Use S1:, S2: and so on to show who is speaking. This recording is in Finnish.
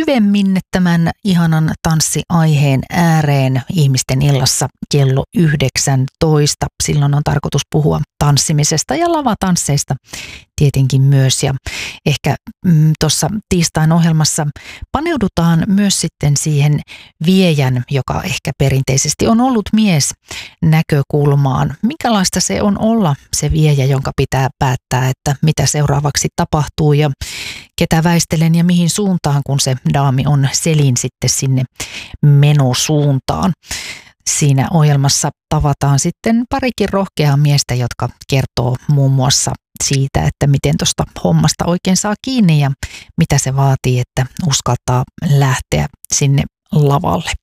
S1: syvemmin tämän ihanan tanssiaiheen ääreen ihmisten illassa kello 19. Silloin on tarkoitus puhua tanssimisesta ja lavatansseista tietenkin myös. Ja ehkä tuossa tiistain ohjelmassa paneudutaan myös sitten siihen viejän, joka ehkä perinteisesti on ollut mies, näkökulmaan. Minkälaista se on olla se viejä, jonka pitää päättää, että mitä seuraavaksi tapahtuu ja ketä väistelen ja mihin suuntaan, kun se daami on selin sitten sinne menosuuntaan. Siinä ohjelmassa tavataan sitten parikin rohkeaa miestä, jotka kertoo muun muassa siitä, että miten tuosta hommasta oikein saa kiinni ja mitä se vaatii, että uskaltaa lähteä sinne lavalle.